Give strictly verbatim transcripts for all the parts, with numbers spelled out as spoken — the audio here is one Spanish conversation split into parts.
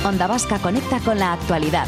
Onda Vasca conecta con la actualidad.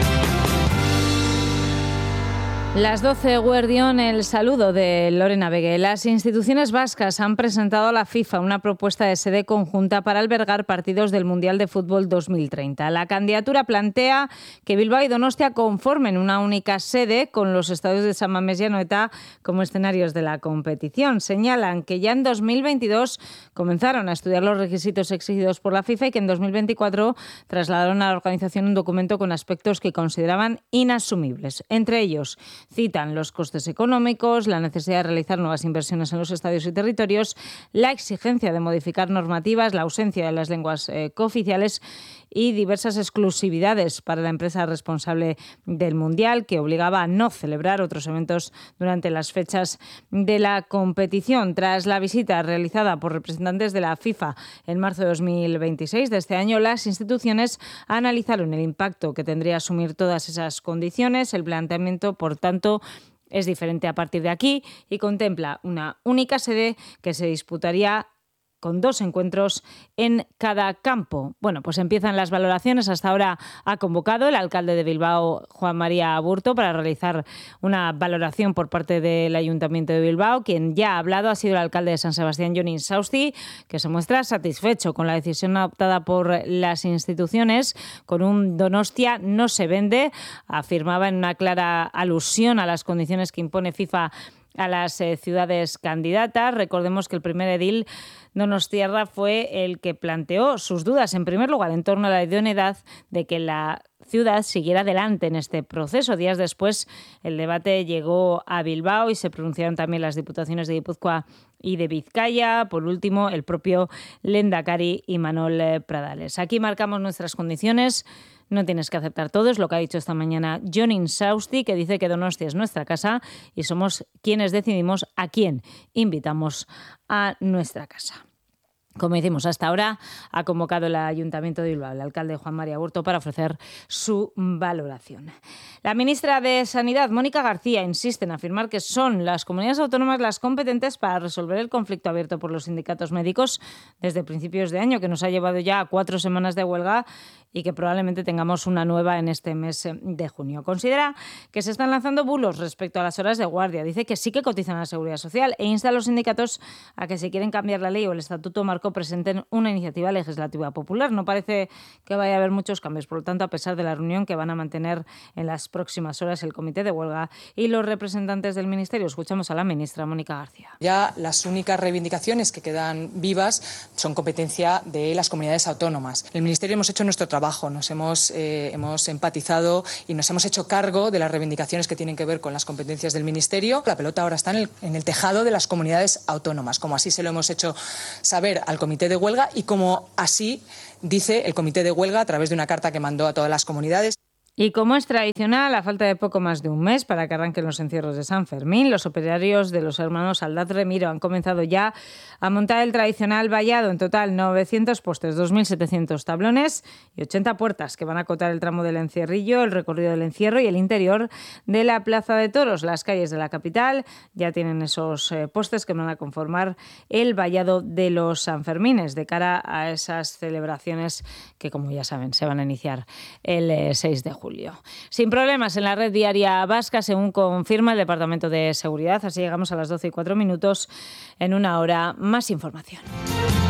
Las doce, Guardión, el saludo de Lorena Vegue. Las instituciones vascas han presentado a la FIFA una propuesta de sede conjunta para albergar partidos del Mundial de Fútbol dos mil treinta. La candidatura plantea que Bilbao y Donostia conformen una única sede con los estadios de San Mamés y Anoeta como escenarios de la competición. Señalan que ya en dos mil veintidós comenzaron a estudiar los requisitos exigidos por la FIFA y que en dos mil veinticuatro trasladaron a la organización un documento con aspectos que consideraban inasumibles. Entre ellos, citan los costes económicos, la necesidad de realizar nuevas inversiones en los estadios y territorios, la exigencia de modificar normativas, la ausencia de las lenguas eh, cooficiales y diversas exclusividades para la empresa responsable del Mundial, que obligaba a no celebrar otros eventos durante las fechas de la competición. Tras la visita realizada por representantes de la FIFA en marzo de dos mil veintiséis de este año, las instituciones analizaron el impacto que tendría asumir todas esas condiciones. El planteamiento, por tanto, es diferente a partir de aquí y contempla una única sede que se disputaría con dos encuentros en cada campo. Bueno, pues empiezan las valoraciones. Hasta ahora ha convocado el alcalde de Bilbao, Juan María Aburto, para realizar una valoración por parte del Ayuntamiento de Bilbao. Quien ya ha hablado ha sido el alcalde de San Sebastián, Jon Insausti, que se muestra satisfecho con la decisión adoptada por las instituciones. Con un Donostia no se vende, afirmaba en una clara alusión a las condiciones que impone FIFA a las eh, ciudades candidatas. Recordemos que el primer edil donostiarra fue el que planteó sus dudas, en primer lugar, en torno a la idoneidad de que la ciudad siguiera adelante en este proceso. Días después, el debate llegó a Bilbao y se pronunciaron también las diputaciones de Guipúzcoa y de Vizcaya. Por último, el propio Lehendakari Imanol Pradales. Aquí marcamos nuestras condiciones. No tienes que aceptar todo, es lo que ha dicho esta mañana Jon Insausti, que dice que Donostia es nuestra casa y somos quienes decidimos a quién invitamos a nuestra casa. Como decimos, hasta ahora ha convocado el Ayuntamiento de Bilbao, el alcalde Juan María Aburto, para ofrecer su valoración. La ministra de Sanidad, Mónica García, insiste en afirmar que son las comunidades autónomas las competentes para resolver el conflicto abierto por los sindicatos médicos desde principios de año, que nos ha llevado ya a cuatro semanas de huelga y que probablemente tengamos una nueva en este mes de junio. Considera que se están lanzando bulos respecto a las horas de guardia. Dice que sí que cotizan a la Seguridad Social e insta a los sindicatos a que, si quieren cambiar la ley o el Estatuto Marco, presenten una iniciativa legislativa popular. No parece que vaya a haber muchos cambios, por lo tanto, a pesar de la reunión que van a mantener en las próximas horas el Comité de Huelga y los representantes del Ministerio. Escuchamos a la ministra Mónica García. Ya las únicas reivindicaciones que quedan vivas son competencia de las comunidades autónomas. En el Ministerio hemos hecho nuestro trabajo, nos hemos, eh, hemos empatizado y nos hemos hecho cargo de las reivindicaciones que tienen que ver con las competencias del Ministerio. La pelota ahora está en el, en el tejado de las comunidades autónomas, como así se lo hemos hecho saber al Comité de Huelga y como así dice el Comité de Huelga a través de una carta que mandó a todas las comunidades. Y como es tradicional, a falta de poco más de un mes para que arranquen los encierros de San Fermín, los operarios de los hermanos Aldaz Remiro han comenzado ya a montar el tradicional vallado. En total, novecientos postes, dos mil setecientos tablones y ochenta puertas que van a acotar el tramo del encierrillo, el recorrido del encierro y el interior de la Plaza de Toros. Las calles de la capital ya tienen esos eh, postes que van a conformar el vallado de los Sanfermines de cara a esas celebraciones que, como ya saben, se van a iniciar el eh, seis de julio. Julio. Sin problemas en la red viaria vasca, según confirma el Departamento de Seguridad. Así llegamos a las doce y cuatro minutos. En una hora, más información.